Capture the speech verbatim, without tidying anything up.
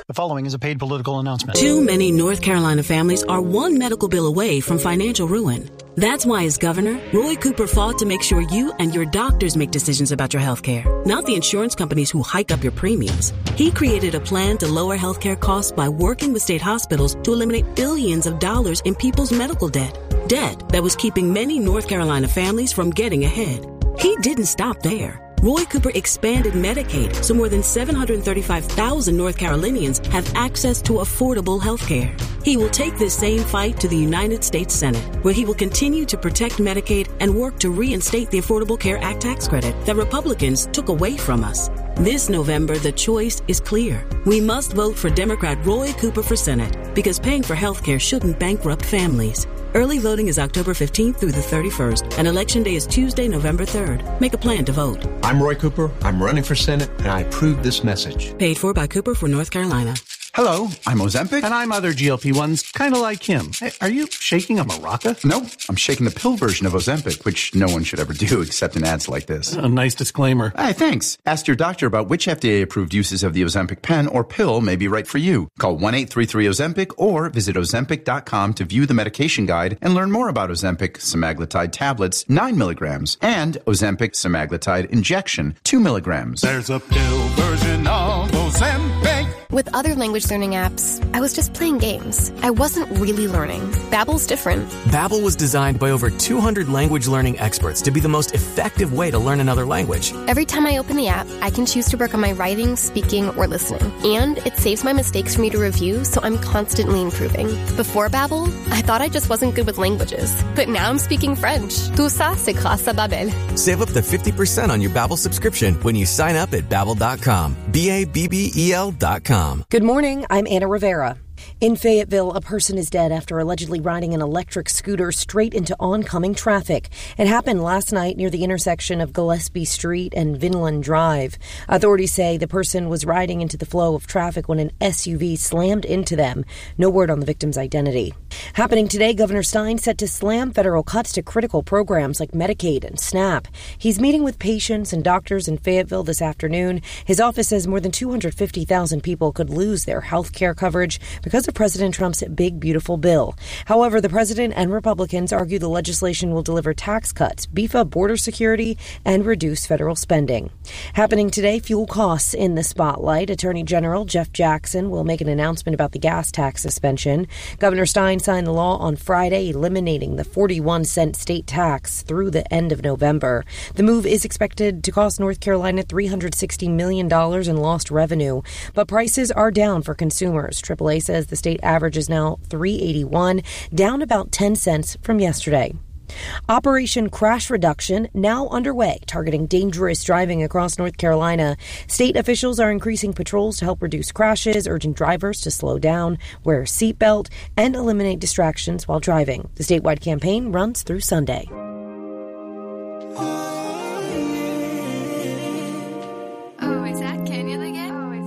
The following is a paid political announcement. Too many North Carolina families are one medical bill away from financial ruin. That's why, as governor, Roy Cooper fought to make sure you and your doctors make decisions about your health care, not the insurance companies who hike up your premiums. He created a plan to lower health care costs by working with state hospitals to eliminate billions of dollars in people's medical debt. Debt that was keeping many North Carolina families from getting ahead. He didn't stop there. Roy Cooper expanded Medicaid so more than seven hundred thirty-five thousand North Carolinians have access to affordable health care. He will take this same fight to the United States Senate, where he will continue to protect Medicaid and work to reinstate the Affordable Care Act tax credit that Republicans took away from us. This November, the choice is clear. We must vote for Democrat Roy Cooper for Senate because paying for health care shouldn't bankrupt families. Early voting is October fifteenth through the thirty-first, and Election Day is Tuesday, November third. Make a plan to vote. I'm Roy Cooper. I'm running for Senate, and I approve this message. Paid for by Cooper for North Carolina. Hello, I'm Ozempic. And I'm other G L P ones, kind of like him. Hey, are you shaking a maraca? No, I'm shaking the pill version of Ozempic, which no one should ever do except in ads like this. A nice disclaimer. Hey, thanks. Ask your doctor about which F D A-approved uses of the Ozempic pen or pill may be right for you. Call one eight three three Ozempic or visit Ozempic dot com to view the medication guide and learn more about Ozempic semaglutide tablets, nine milligrams, and Ozempic semaglutide injection, two milligrams. There's a pill version of Ozempic. With other language learning apps, I was just playing games. I wasn't really learning. Babbel's different. Babbel was designed by over two hundred language learning experts to be the most effective way to learn another language. Every time I open the app, I can choose to work on my writing, speaking, or listening. And it saves my mistakes for me to review, so I'm constantly improving. Before Babbel, I thought I just wasn't good with languages. But now I'm speaking French. Tout ça, c'est grâce à Babbel. Save up to fifty percent on your Babbel subscription when you sign up at Babbel dot com. B A B B E L dot com. Good morning, I'm Anna Rivera. In Fayetteville, a person is dead after allegedly riding an electric scooter straight into oncoming traffic. It happened last night near the intersection of Gillespie Street and Vinland Drive. Authorities say the person was riding into the flow of traffic when an S U V slammed into them. No word on the victim's identity. Happening today, Governor Stein set to slam federal cuts to critical programs like Medicaid and SNAP. He's meeting with patients and doctors in Fayetteville this afternoon. His office says more than two hundred fifty thousand people could lose their health care coverage because of President Trump's big, beautiful bill. However, the president and Republicans argue the legislation will deliver tax cuts, beef up border security, and reduce federal spending. Happening today, fuel costs in the spotlight. Attorney General Jeff Jackson will make an announcement about the gas tax suspension. Governor Stein signed the law on Friday, eliminating the forty-one cent state tax through the end of November. The move is expected to cost North Carolina three hundred sixty million dollars in lost revenue, but prices are down for consumers. triple A says the state average is now three eighty-one, down about ten cents from yesterday. Operation Crash Reduction now underway, targeting dangerous driving across North Carolina. State officials are increasing patrols to help reduce crashes, urging drivers to slow down, wear a seatbelt, and eliminate distractions while driving. The statewide campaign runs through Sunday.